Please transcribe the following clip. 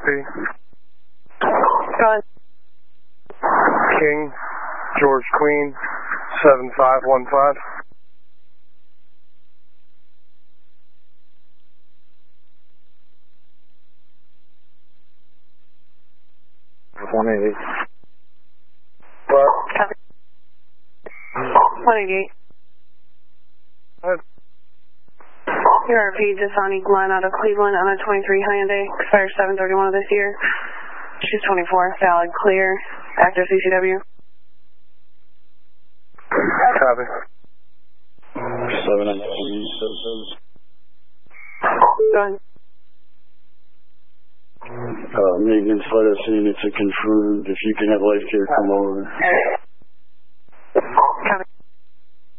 Go ahead. King, George Queen, 7515. 188. What? 188. URP just on Eagle Line out of Cleveland on a 23 Hyundai, expires 7/31 of this year. She's 24, valid, clear, active CCW. Copy. 797. Go ahead. Maintenance, let us in if it confirmed. If you can have life care come over.